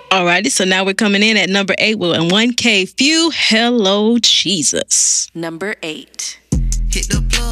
Alrighty, so now we're coming in at number 8 with a 1K Few. Hello, Jesus. Number 8. Hit the plug.